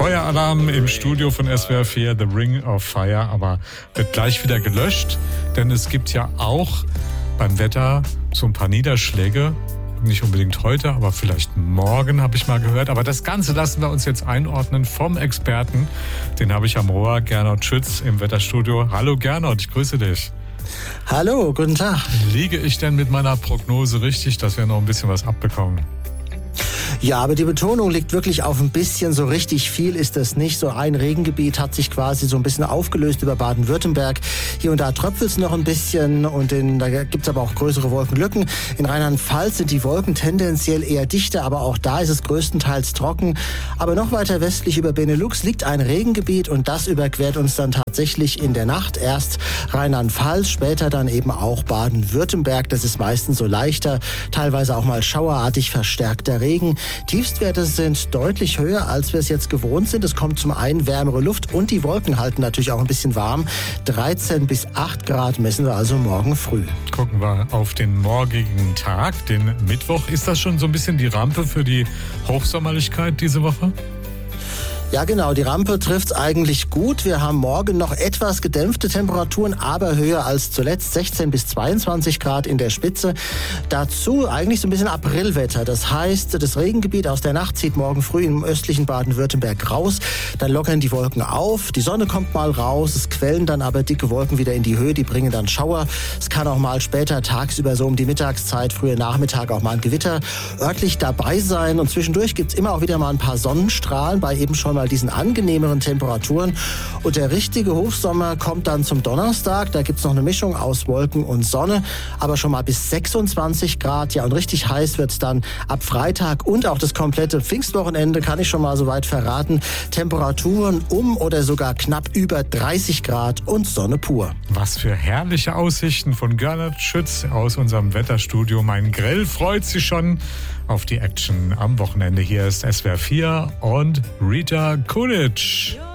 Feueralarm im Studio von SWR 4, The Ring of Fire, aber wird gleich wieder gelöscht, denn es gibt ja auch beim Wetter so ein paar Niederschläge. Nicht unbedingt heute, aber vielleicht morgen, habe ich mal gehört. Aber das Ganze lassen wir uns jetzt einordnen vom Experten. Den habe ich am Rohr, Gernot Schütz im Wetterstudio. Hallo Gernot, ich grüße dich. Hallo, guten Tag. Liege ich denn mit meiner Prognose richtig, dass wir noch ein bisschen was abbekommen? Ja, aber die Betonung liegt wirklich auf ein bisschen. So richtig viel ist das nicht. So ein Regengebiet hat sich quasi so ein bisschen aufgelöst über Baden-Württemberg. Hier und da tröpfelt es noch ein bisschen und da gibt's aber auch größere Wolkenlücken. In Rheinland-Pfalz sind die Wolken tendenziell eher dichter, aber auch da ist es größtenteils trocken. Aber noch weiter westlich über Benelux liegt ein Regengebiet und das überquert uns dann tatsächlich in der Nacht. Erst Rheinland-Pfalz, später dann eben auch Baden-Württemberg. Das ist meistens so leichter, teilweise auch mal schauerartig verstärkter Regen. Tiefstwerte sind deutlich höher, als wir es jetzt gewohnt sind. Es kommt zum einen wärmere Luft und die Wolken halten natürlich auch ein bisschen warm. 13 bis 8 Grad messen wir also morgen früh. Gucken wir auf den morgigen Tag, den Mittwoch. Ist das schon so ein bisschen die Rampe für die Hochsommerlichkeit diese Woche? Ja genau, die Rampe trifft's eigentlich gut. Wir haben morgen noch etwas gedämpfte Temperaturen, aber höher als zuletzt, 16 bis 22 Grad in der Spitze. Dazu eigentlich so ein bisschen Aprilwetter. Das heißt, das Regengebiet aus der Nacht zieht morgen früh im östlichen Baden-Württemberg raus. Dann lockern die Wolken auf, die Sonne kommt mal raus, es quellen dann aber dicke Wolken wieder in die Höhe, die bringen dann Schauer. Es kann auch mal später tagsüber so um die Mittagszeit, früher Nachmittag auch mal ein Gewitter örtlich dabei sein. Und zwischendurch gibt's immer auch wieder mal ein paar Sonnenstrahlen bei eben schon mal diesen angenehmeren Temperaturen. Und der richtige Hochsommer kommt dann zum Donnerstag. Da gibt's noch eine Mischung aus Wolken und Sonne, aber schon mal bis 26 Grad. Ja, und richtig heiß wird's dann ab Freitag und auch das komplette Pfingstwochenende, kann ich schon mal soweit verraten. Temperaturen um oder sogar knapp über 30 Grad und Sonne pur. Was für herrliche Aussichten von Gernot Schütz aus unserem Wetterstudio. Mein Grill freut sich schon auf die Action am Wochenende. Hier ist SWR 4 und Rita Kunic.